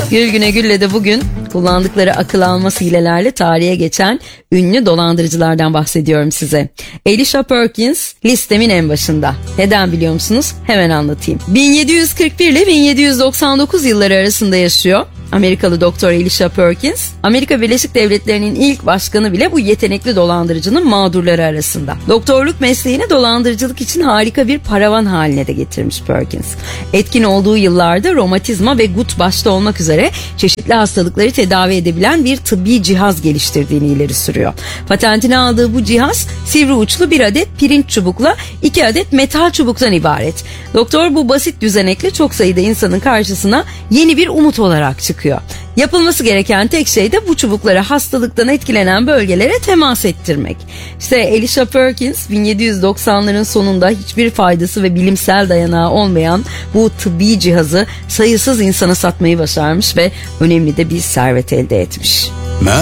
Gül Güne Gül'le de bugün kullandıkları akıl almaz hilelerle tarihe geçen ünlü dolandırıcılardan bahsediyorum size. Alicia Perkins listemin en başında. Neden biliyor musunuz? Hemen anlatayım. 1741 ile 1799 yılları arasında yaşıyor. Amerikalı doktor Alicia Perkins, Amerika Birleşik Devletleri'nin ilk başkanı bile bu yetenekli dolandırıcının mağdurları arasında. Doktorluk mesleğini dolandırıcılık için harika bir paravan haline de getirmiş Perkins. Etkin olduğu yıllarda romatizma ve gut başta olmak üzere çeşitli hastalıkları tedavi edebilen bir tıbbi cihaz geliştirdiğini ileri sürüyor. Patentini aldığı bu cihaz sivri uçlu bir adet pirinç çubukla 2 adet metal çubuktan ibaret. Doktor bu basit düzenekle çok sayıda insanın karşısına yeni bir umut olarak çıkıyor. Yapılması gereken tek şey de bu çubukları hastalıktan etkilenen bölgelere temas ettirmek. İşte Alicia Perkins 1790'ların sonunda hiçbir faydası ve bilimsel dayanağı olmayan bu tıbbi cihazı sayısız insana satmayı başarmış ve önemli de bir servet elde etmiş.